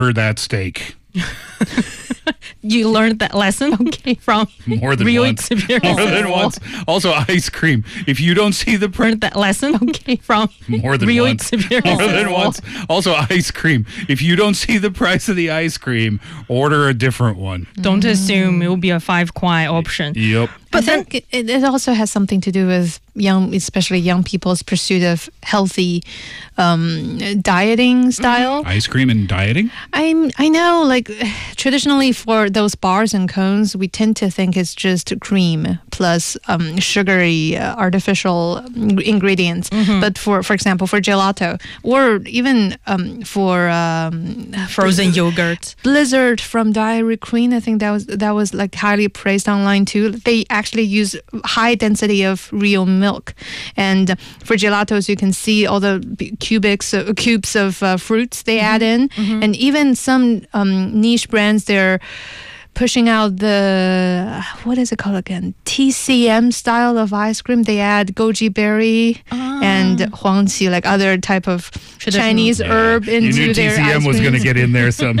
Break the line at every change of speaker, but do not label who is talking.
that steak.
You learned that lesson from
More than
real
once.
experience.
More than once. Also, ice cream. If you don't see the price,
Learned that lesson from
more than
real
once.
experience.
More than once. Also, ice cream. If you don't see the price of the ice cream, order a different one.
Don't assume it will be a 5 kwai option.
Yep.
But I think it also has something to do with especially young people's pursuit of healthy dieting style.
Ice cream and dieting?
I know, like traditionally for those bars and cones, we tend to think it's just cream plus sugary artificial ingredients. But for example, for gelato or even for
Frozen yogurt.
Blizzard from Dairy Queen, I think that was like highly praised online too. They actually use high density of real milk, and for gelatos you can see all the cubes of fruits they add in, and even some niche brands they're pushing out the what is it called again? TCM style of ice cream. They add goji berry and huangqi, like other type of Chinese herb into
you knew
their
TCM
ice
was going to
creams.
get in there some.